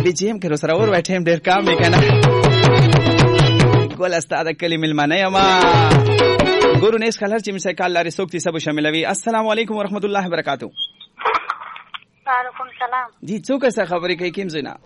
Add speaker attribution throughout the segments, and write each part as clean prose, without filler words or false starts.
Speaker 1: BGM کې سره اور وای ټیم ډیر کام وکنه ګول استاد کلی ملمنه یما ګورو نیس خلر چې مسه کال لري سوکتي سب شاملوي. السلام علیکم ورحمت الله وبرکاتہ.
Speaker 2: وعلیکم السلام.
Speaker 1: جی څوک څه خبرې کوي کیم زینا؟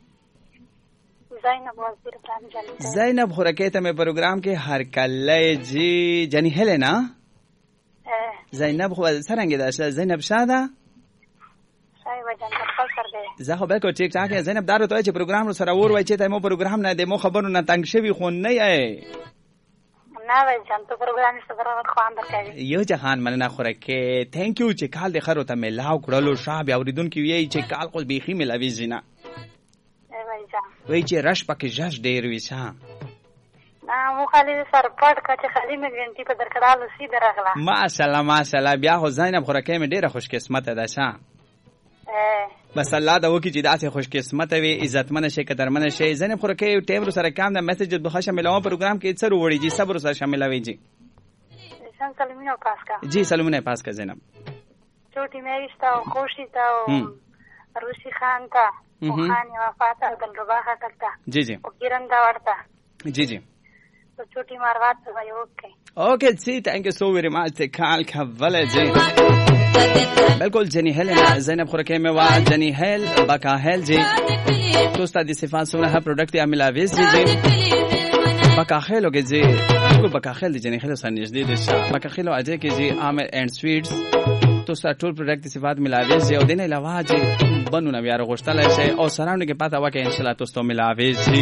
Speaker 1: زینب خورکه ته مې پروګرام کې هر کله جی جنی هلینا زینب خو سرنګ ده زینب شاده
Speaker 2: شای وجن خپل سر ده
Speaker 1: زه خو به کو ټیک ټاک زینب دارو ته چې پروګرام رو سره ور وای چې ته مو پروګرام نه د مو خبرو نه تنگ شوی خو نه ای
Speaker 2: نه وای جان ته پروګرام سره خو اندر کوي
Speaker 1: یو جهان مننه خورکه ثانک یو چې کال د خرو ته ملاو کړلو شاب اوریدونکو وی چې کال خو بیخي ملاوي زینا وای چې رش پکې جاش ډیر ویسا
Speaker 2: مو خالي سر پټ کچ خالي مې ګنټي په درکړالو سي درغلا
Speaker 1: ماشاءالله بیا خو زینب خورکه مې ډیره خوش قسمت ده شه بس الله دا وکي چې داسې خوش قسمت وي عزتمن شي قدرمن شي زینب خورکه ټیم سره کام د میسج د بخښه ملاو پروګرام کې څه وروړي جی صبر سره شامل وي جی
Speaker 2: سلامونه پاس کا
Speaker 1: جی سلامونه پاس کا زینب
Speaker 2: چوټي مې ایستا خوشي تا روشي خان تا خان وفات دلربا خاطرتا
Speaker 1: جی جی
Speaker 2: او ګرنده ورته
Speaker 1: جی جی
Speaker 2: تو چوټي ماروات وای
Speaker 1: اوکے سی تھینک یو سو ویری مچ ته کال کول جی بالکل جنی هل زینب خورکه میں وا جنی هل بکا هل جی تو استاد صفات سونه ها پروڈکٹ عامل اویز جی بکا هل وګ جی کو بکا هل جنی هل سن نږدې ده بکا هل اجه کې جی عامل اینڈ سویټس تو استاد ټول پروڈکٹ صفات ملاویز جی او دینه علاوه جی بنو نو یار غوښتل شي او سراونډ کې پاته وکه ان شاء الله تاسو ملاویز